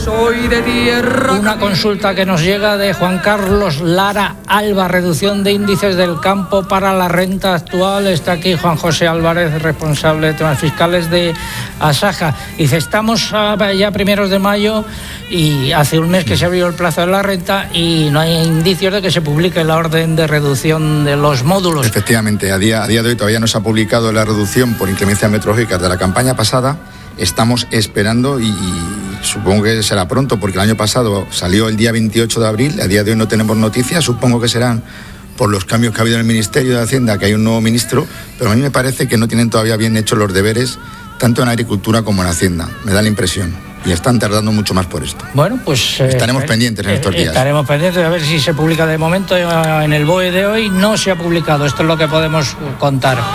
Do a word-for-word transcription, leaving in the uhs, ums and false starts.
soy de tierra. Una consulta que nos llega de Juan Carlos Lara Alba, reducción de índices del campo para la renta actual. Está aquí Juan José Álvarez, responsable de temas fiscales de Asaja. Dice, estamos ya primeros de mayo y hace un mes que se abrió el plazo de la renta y no hay indicios de que se publique la orden de reducción de los módulos. Efectivamente, a día, a día de hoy todavía no se ha publicado la reducción por inclemencias meteorológicas de la campaña pasada. Estamos esperando y, y supongo que será pronto, porque el año pasado salió el día veintiocho de abril, a día de hoy no tenemos noticias, supongo que serán por los cambios que ha habido en el Ministerio de Hacienda, que hay un nuevo ministro, pero a mí me parece que no tienen todavía bien hechos los deberes, tanto en Agricultura como en Hacienda, me da la impresión. Y están tardando mucho más por esto. Bueno, pues... Estaremos eh, pendientes en estos días. Estaremos pendientes a ver si se publica. De momento en el B O E de hoy no se ha publicado. Esto es lo que podemos contar.